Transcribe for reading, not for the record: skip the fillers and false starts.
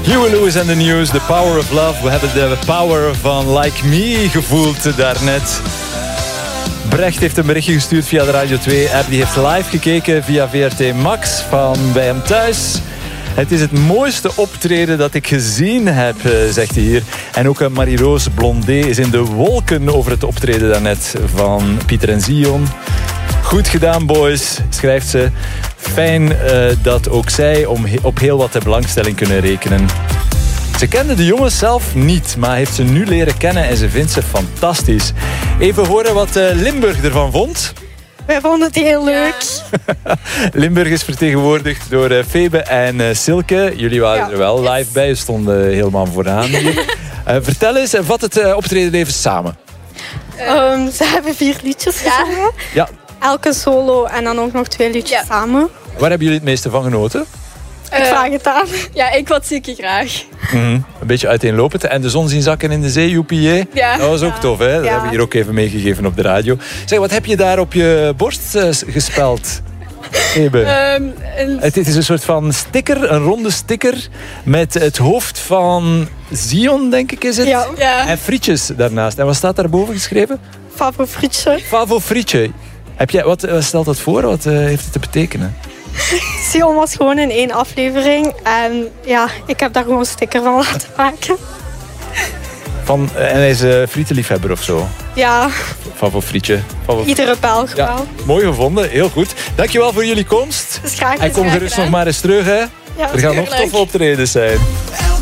Huey Lewis and the News, The Power of Love. We hebben de power van Like Me gevoeld daarnet. Brecht heeft een berichtje gestuurd via de Radio 2-app. Die heeft live gekeken via VRT Max van bij hem thuis. Het is het mooiste optreden dat ik gezien heb, zegt hij hier. En ook Marie-Roos Blondet is in de wolken over het optreden daarnet van Pieter en Zion. Goed gedaan, boys, schrijft ze. Fijn dat ook zij op heel wat belangstelling kunnen rekenen. Ze kende de jongens zelf niet, maar heeft ze nu leren kennen en ze vindt ze fantastisch. Even horen wat Limburg ervan vond. Wij vonden het heel leuk. Limburg is vertegenwoordigd door Febe en Silke. Jullie waren er wel live bij, stonden helemaal vooraan hier. Vertel eens, vat het optreden even samen. Ze hebben 4 liedjes gezongen. Ja. Elke solo en dan ook nog 2 liedjes samen. Waar hebben jullie het meeste van genoten? Ik vraag het aan. Ja, ik wat zeker graag. Een beetje uiteenlopend. En de zon zien zakken in de zee, joepie. Ja. Dat was ook tof, hè? Dat hebben we hier ook even meegegeven op de radio. Zeg, wat heb je daar op je borst gespeld? Het is een soort van sticker, een ronde sticker met het hoofd van Zion, denk ik is het. Ja. En frietjes daarnaast. En wat staat daarboven geschreven? Favo frietje. Favo frietje. Wat stelt dat voor? Wat heeft het te betekenen? Zion was gewoon in 1 aflevering. En ja, ik heb daar gewoon een sticker van laten maken. En hij is frietenliefhebber of zo? Ja. Favo frietje. Iedere Belg wel. Ja, mooi gevonden, heel goed. Dankjewel voor jullie komst. Dus graag en kom gerust nog maar eens terug, hè. Ja, er gaan nog toffe optredens zijn.